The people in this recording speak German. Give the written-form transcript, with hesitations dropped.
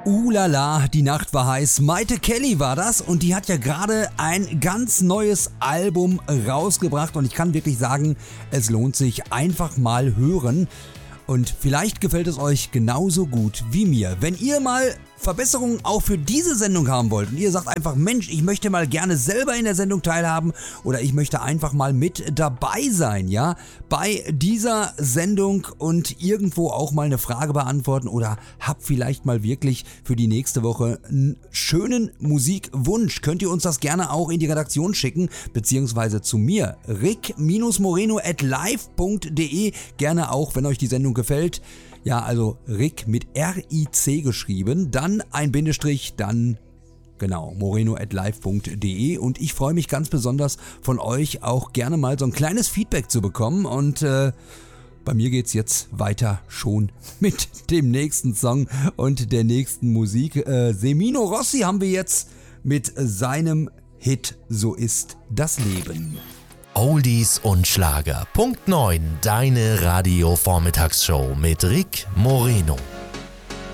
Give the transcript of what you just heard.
Lala, die Nacht war heiß. Maite Kelly war das und die hat ja gerade ein ganz neues Album rausgebracht und ich kann wirklich sagen, es lohnt sich, einfach mal hören. Und vielleicht gefällt es euch genauso gut wie mir. Wenn ihr mal Verbesserungen auch für diese Sendung haben wollt und ihr sagt einfach, Mensch, ich möchte mal gerne selber in der Sendung teilhaben oder ich möchte einfach mal mit dabei sein, ja, bei dieser Sendung und irgendwo auch mal eine Frage beantworten oder habt vielleicht mal wirklich für die nächste Woche einen schönen Musikwunsch, könnt ihr uns das gerne auch in die Redaktion schicken, beziehungsweise zu mir, rick-moreno@live.de, gerne auch, wenn euch die Sendung gefällt. Ja, also Rick mit R-I-C geschrieben, dann ein Bindestrich, dann genau, moreno@live.de und ich freue mich ganz besonders von euch auch gerne mal so ein kleines Feedback zu bekommen und bei mir geht's jetzt weiter schon mit dem nächsten Song und der nächsten Musik. Semino Rossi haben wir jetzt mit seinem Hit So ist das Leben. Oldies und Schlager. Punkt 9, deine Radio-Vormittagsshow mit Rick Moreno.